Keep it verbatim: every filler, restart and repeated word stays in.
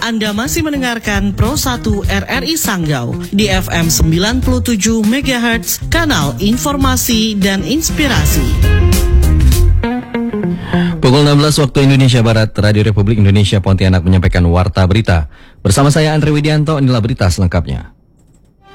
Anda masih mendengarkan Pro satu R R I Sanggau di F M sembilan puluh tujuh megahertz, kanal informasi dan inspirasi. Pukul enam belas waktu Indonesia Barat, Radio Republik Indonesia Pontianak menyampaikan Warta Berita. Bersama saya Andre Widianto, inilah berita selengkapnya.